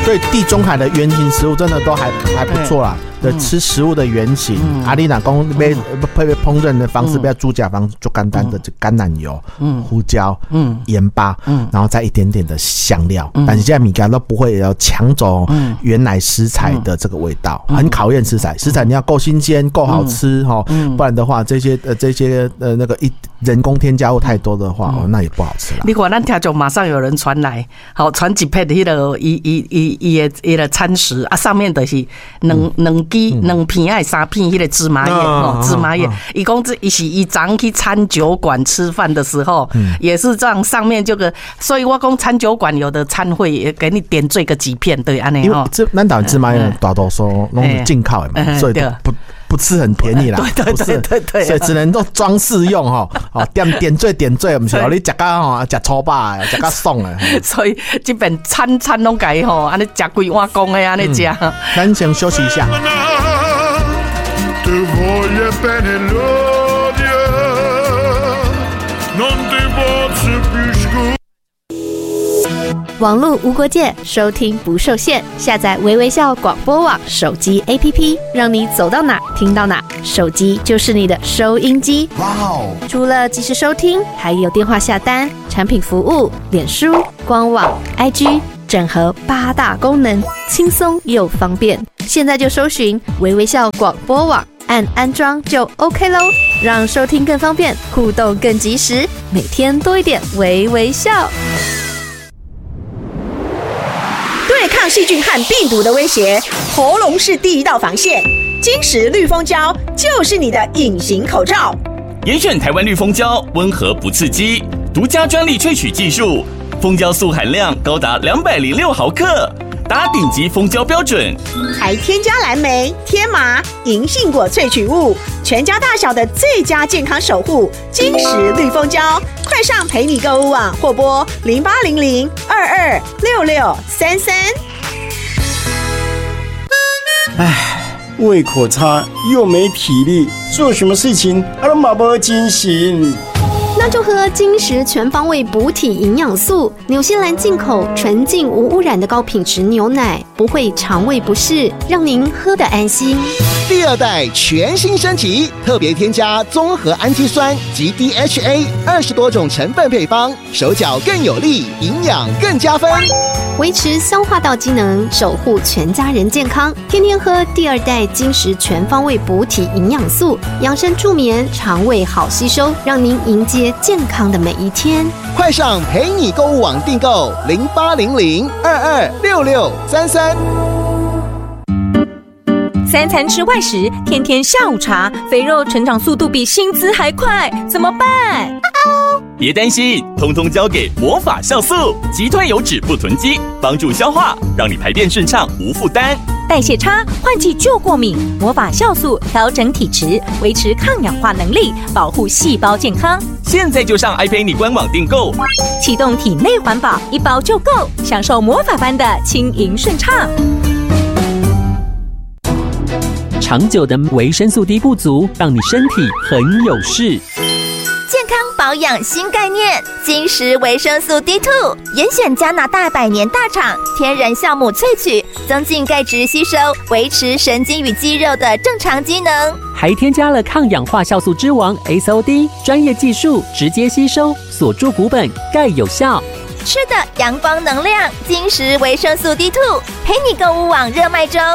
对地中海的原型食物真的都还不错啦。对，吃食物的原型，阿丽娜公被烹饪的方式，不要猪甲方就简单的就橄榄油、胡椒、盐巴，然后再一点点的香料，但是现在米干都不会要抢走原来食材的这个味道，很考验食材。食材你要够新鲜、够好吃哈，不然的话，这些那个人工添加物太多的话，那也不好吃了。 你看，咱听众马上有人传来，好传一片的迄个伊的餐食啊，上面的是两片还是3片迄个芝麻叶芝麻叶。伊讲伊常去餐酒馆吃饭的时候，也是这样，上面这个，所以我讲餐酒馆有的餐会也给你点缀个几片，对安尼因为咱台湾芝麻叶大多数拢是进口的嘛，所以不吃很便宜啦，对，所以只能做装饰用哈，点缀，不是让你吃到吃粗饱的，吃到爽的。 所以这边餐拢改吼，安尼吃规碗公的安尼吃。 咱先休息一下。 网络无国界，收听不受限。下载微微笑广播网手机 APP， 让你走到哪听到哪，手机就是你的收音机。哇哦！除了即时收听，还有电话下单、产品服务、脸书、官网、IG， 整合8大功能，轻松又方便。现在就搜寻微微笑广播网，按安装就 OK 咯，让收听更方便，互动更及时，每天多一点微微笑。 对抗细菌和病毒的威胁，喉咙是第一道防线。金石绿蜂胶就是你的隐形口罩。 严选台湾绿蜂胶，温和不刺激，独家专利萃取技术，蜂胶素含量高达206毫克，达顶级蜂胶标准， 还添加蓝莓、天麻、银杏果萃取物，全家大小的最佳健康守护。金石绿蜂胶，快上陪你购物网或拨0800-226633。 胃口差又没体力，做什么事情都没精神。 那就喝金石全方位补体营养素，纽西兰进口纯净无污染的高品质牛奶，不会肠胃不适，让您喝得安心。 第2代全新升级，特别添加综合氨基酸及 DHA 20多种成分配方，手脚更有力，营养更加分， 维持消化道机能，守护全家人健康。天天喝第2代金石全方位补体营养素，养生助眠，肠胃好吸收，让您迎接健康的每一天。 快上陪你购物网订购0800-226633。 3餐吃外食，天天下午茶，肥肉成长速度比薪资还快，怎么办？ 别担心，通通交给魔法酵素，击退油脂不囤积，帮助消化，让你排便顺畅无负担。 代谢差，换季就过敏，魔法酵素调整体质，维持抗氧化能力，保护细胞健康。 现在就上iPay你官网订购， 启动体内环保，1包就够，享受魔法般的轻盈顺畅。 长久的维生素 D 不足，让你身体很有事。 健康保养新概念，金石维生素 D2， 严选加拿大100年大厂天然酵母萃取，增进钙质吸收，维持神经与肌肉的正常机能， 还添加了抗氧化酵素之王 SOD， 专业技术直接吸收，锁住骨本，钙有效。 吃的阳光能量，金石维生素 D2， 陪你购物网热卖中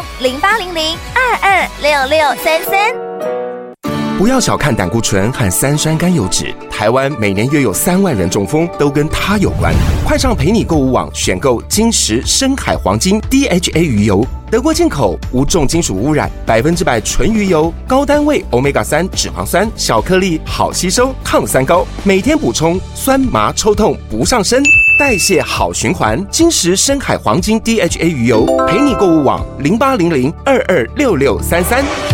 ，0800-226633。 不要小看胆固醇和3酸甘油酯，台湾每年约有3万人中风，都跟它有关。快上陪你购物网选购金石深海黄金 DHA 鱼油，德国进口，无重金属污染，100%纯鱼油，高单位 Omega-3 脂肪酸，小颗粒，好吸收，抗3高，每天补充，酸麻抽痛不上身，代谢好循环。金石深海黄金 DHA 鱼油，陪你购物网0800226633。